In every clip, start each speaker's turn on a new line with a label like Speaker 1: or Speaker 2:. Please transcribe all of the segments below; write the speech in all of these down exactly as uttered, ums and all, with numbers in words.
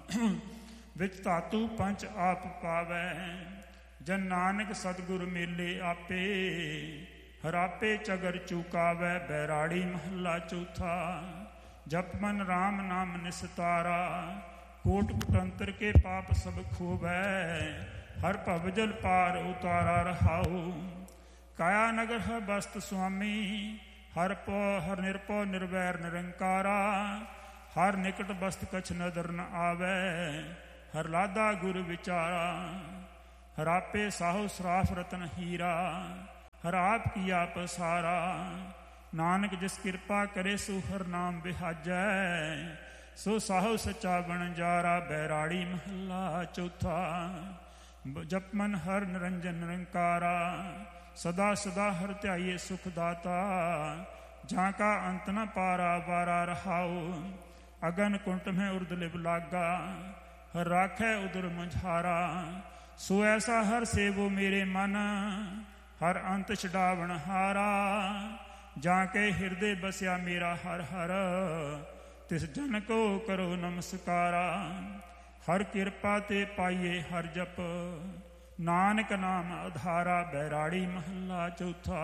Speaker 1: ਵਿੱਚ ਧਾਤੂ ਪੰਚ ਆਪ ਪਾਵੈ। ਜਨ ਨਾਨਕ ਸਤਿਗੁਰ ਮੇਲੇ ਆਪੇ, ਹਰਾਪੇ ਚਗਰ ਚੁਕਾਵੈ। ਬੈਰਾੜੀ ਮਹੱਲਾ ਚੌਥਾ। ਜਪ ਮਨ ਰਾਮ ਨਾਮ ਨਿਸਤਾਰਾ, ਕੋਟ ਕੁਟੰਤਰ ਕੇ ਪਾਪ ਸਭ ਖੋਵੈ। ਹਰ ਭਵਜਲ ਪਾਰ ਉਤਾਰਾ ਰਹਾਉ। ਕਾਇਆ ਨਗਰ ਹੈ ਬਸਤ ਸੁਆਮੀ, ਹਰ ਪੋ ਹਰ ਨਿਰਪੋ ਨਿਰਵੈਰ ਨਿਰੰਕਾਰਾ। ਹਰ ਨਿਕਟ ਬਸਤ ਕਛ ਨਦਰ ਨ ਆਵੈ, ਹਰ ਲਾਦਾ ਗੁਰ ਵਿਚਾਰਾ। ਹਰ ਆਪੇ ਸਾਹੋ ਸਰਾਫ ਰਤਨ ਹੀਰਾ, ਹਰ ਆਪ ਕੀਆ ਪਸਾਰਾ। ਨਾਨਕ ਜਿਸ ਕਿਰਪਾ ਕਰੇ ਸੋ ਹਰ ਨਾਮ ਬਿਹਾਜੈ, ਸੋ ਸਾਹੋ ਸੱਚਾ ਬਣਜਾਰਾ। ਬੈਰਾੜੀ ਮਹੱਲਾ ਚੌਥਾ। ਜਪਮਨ ਹਰ ਨਿਰੰਜਨ ਨਿਰੰਕਾਰਾ, ਸਦਾ ਸਦਾ ਹਰ ਧਿਆਈਏ ਸੁਖ ਦਾਤਾ। ਜਾਂ ਕਾ ਅੰਤ ਨ ਪਾਰਾ ਵਾਰਾ ਰਹਾਉ, ਅਗਨ ਕੁੰਟ ਮੈਂ ਉਰਦ ਲਿਵ ਲਾਗਾ। ਹਰ ਰਾਖੈ ਉਦਰ ਮੰਝਾਰਾ, ਸੋ ਐਸਾ ਹਰ ਸੇਵੋ ਮੇਰੇ ਮਨ। ਹਰ ਅੰਤ ਛਡਾਵਣ ਹਾਰਾ, ਜਾਂ ਕੇ ਹਿਰਦੇ ਬਸਿਆ ਮੇਰਾ ਹਰ ਹਰ। ਤਿਸ ਜਨ ਕੋ ਕਰੋ ਨਮਸਕਾਰਾ, ਹਰ ਕਿਰਪਾ ਤੇ ਪਾਈਏ ਹਰ ਜਪ। ਨਾਨਕ ਨਾਮ ਆਧਾਰਾ। ਬੈਰਾੜੀ ਮਹੱਲਾ ਚੌਥਾ।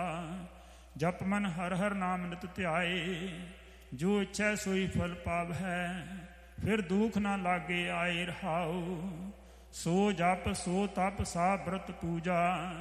Speaker 1: ਜਪ ਮਨ ਹਰ ਹਰ ਨਾਮ ਨਿਤ ਧਿਆਏ, ਜੋ ਇੱਛੈ ਸੋਈ ਫਲ ਪਾਵੈ। ਫਿਰ ਦੁਖ ਨਾ ਲਾਗੇ ਆਏ ਰਹਾਉ, ਸੋ ਜਪ ਸੋ ਤਪ ਸਾ ਬ੍ਰਤ ਪੂਜਾ।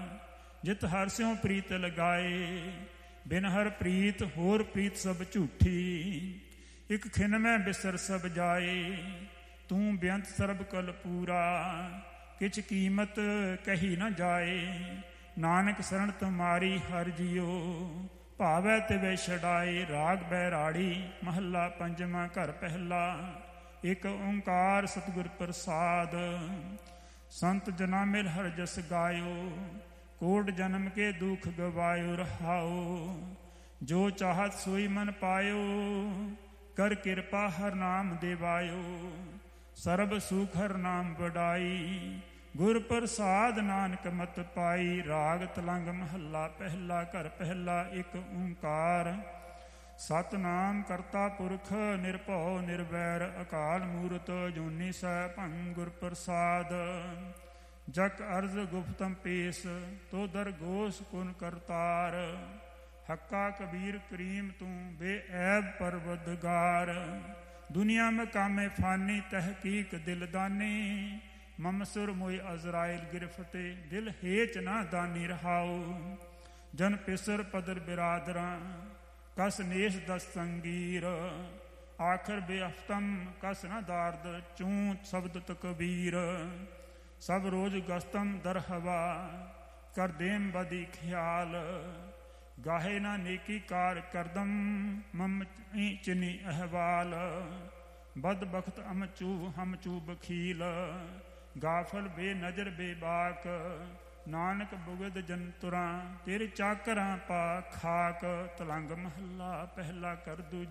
Speaker 1: ਜਿਤ ਹਰ ਸਿਉ ਪ੍ਰੀਤ ਲਗਾਏ, ਬਿਨ ਹਰ ਪ੍ਰੀਤ ਹੋਰ ਪ੍ਰੀਤ ਸਭ ਝੂਠੀ। ਇਕ ਖਿਨ ਮੈਂ ਬਿਸਰ ਸਭ ਜਾਏ, ਤੂੰ ਬੇਅੰਤ ਸਰਬ ਕਲ ਪੂਰਾ। ਕਿਛ ਕੀਮਤ ਕਹੀ ਨ ਜਾਏ, ਨਾਨਕ ਸਰਣ ਤੁਮਾਰੀ ਹਰ ਜੀਓ। ਭਾਵੈ ਤਿਵੈ ਛਡਾਏ। ਰਾਗ ਬੈਰਾੜੀ ਮਹੱਲਾ ਪੰਜਵਾਂ। ਘਰ ਪਹਿਲਾ। ਇਕ ਓਂਕਾਰ ਸਤਿਗੁਰ ਪ੍ਰਸਾਦ, ਸੰਤ ਜਨਾ ਮਿਲ ਹਰ ਜਸ ਗਾਇਓ। ਕੋਟ ਜਨਮ ਕੇ ਦੁਖ ਗਵਾਇਓ ਰਹਾਉ, ਜੋ ਚਾਹਤ ਸੋਈ ਮਨ ਪਾਇਓ। ਕਰ ਕਿਰਪਾ ਹਰ ਨਾਮ ਦੇਵਾਇਓ, ਸਰਬ ਸੁਖ ਹਰ ਨਾਮ ਵਡਾਈ। ਗੁਰ ਪ੍ਰਸਾਦ ਨਾਨਕ ਮਤ ਪਾਈ। ਰਾਗ ਤਲੰਗ ਮਹੱਲਾ ਪਹਿਲਾ। ਘਰ ਪਹਿਲਾ। ਇਕ ਓਂਕਾਰ ਸਤਿਨਾਮ ਕਰਤਾ ਪੁਰਖ, ਨਿਰਭਉ ਨਿਰਵੈਰ ਅਕਾਲ ਮੂਰਤ। ਜੂਨੀ ਸੈਭੰ ਗੁਰ ਪ੍ਰਸਾਦ, ਜਕ ਅਰਜ਼ ਗੁਫਤਮ ਪੇਸ। ਤੋ ਦਰ ਗੋਸ ਕੁਨ ਕਰਤਾਰ, ਹੱਕਾ ਕਬੀਰ ਕਰੀਮ ਤੂੰ ਬੇਐਬ ਪਰਵਦਗਾਰ। ਦੁਨੀਆ ਮੈਂ ਕਾਮੇ ਫਾਨੀ, ਤਹਿਕੀਕ ਦਿਲਦਾਨੀ। ਮਮਸੁਰ ਮੋਇ ਅਜ਼ਰਾਇਲ ਗਿਰਫਤੇ, ਦਿਲ ਹੇਚ ਨਾ ਦਾਨੀ ਰਹਾਉ। ਜਨ ਪਿਸਰ ਪਦਰ ਬਿਰਾਦਰਾਂ, ਕਸ ਨੇਸ਼ ਦਸ ਸੰਗੀਰ। ਆਖਰ ਬੇਅਫਤਮ ਕਸ ਨ ਦਾਰਦ, ਚੂੰ ਸ਼ਬਦ ਤਕਬੀਰ। ਸਭ ਰੋਜ਼ ਗਸਤਮ ਦਰ ਹਵਾ, ਕਰ ਦੇਮ ਬਦੀ ਖਿਆਲ। ਗਾਹੇ ਨਾ ਨੇਕੀ ਕਾਰ ਕਰਦਮ, ਮਮ ਚਿਨੀ ਅਹਵਾਲ। ਬਦ ਬਖਤ ਅਮ ਚੂ ਹਮ ਚੂ ਬਖੀਲ, ਗਾਫਲ ਬੇ ਨਜ਼ਰ ਬੇਬਾਕ। ਨਾਨਕ ਬੁਗਦ ਜੰਤੁਰਾਂ, ਤੇਰੇ ਚਾਕਰਾਂ ਪਾ ਖਾਕ। ਤਲੰਗ ਮਹੱਲਾ ਪਹਿਲਾ। ਕਰ ਦੂਜਾ।